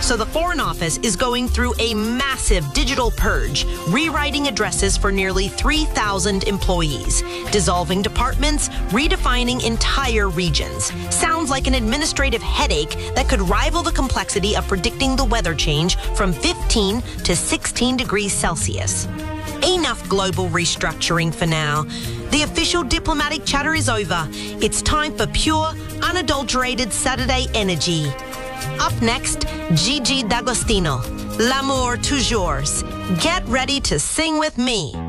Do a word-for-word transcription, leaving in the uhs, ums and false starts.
So the Foreign Office is going through a massive digital purge, rewriting addresses for nearly three thousand employees, dissolving departments, redefining entire regions. Sounds like an administrative headache that could rival the complexity of predicting the weather change from fifteen to sixteen degrees Celsius. Enough global restructuring for now. The official diplomatic chatter is over. It's time for pure, unadulterated Saturday energy. Up next, Gigi D'Agostino, L'amour toujours. Get ready to sing with me.